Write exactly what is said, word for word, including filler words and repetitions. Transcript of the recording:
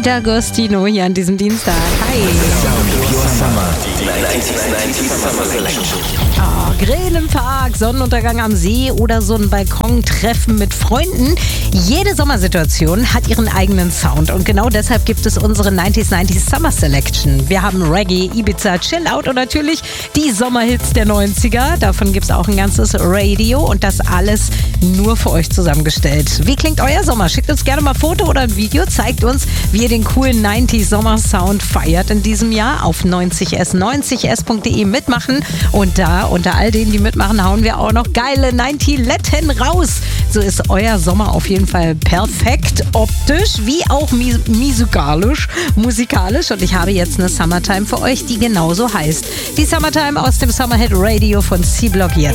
D'Agostino hier an diesem Dienstag. Hi. Oh, Grillen im Park, Sonnenuntergang am See oder so ein Balkontreffen mit Freunden. Jede Sommersituation hat ihren eigenen Sound und genau deshalb gibt es unsere neunzig neunzig Summer Selection. Wir haben Reggae, Ibiza, Chill-Out und natürlich die Sommerhits der neunziger. Davon gibt es auch ein ganzes Radio und das alles nur für euch zusammengestellt. Wie klingt euer Sommer? Schickt uns gerne mal ein Foto oder ein Video. Zeigt uns, wie ihr den coolen neunzig Sommer-Sound feiert in diesem Jahr. Auf neunzig s neunzig s punkt de mitmachen. Und da, unter all denen, die mitmachen, hauen wir auch noch geile neunzig Letten raus. So ist euer Sommer auf jeden Fall perfekt. Optisch wie auch mus- musikalisch. musikalisch. Und ich habe jetzt eine Summertime für euch, die genauso heißt. Die Summertime aus dem Summerhit Radio von C-Block jetzt.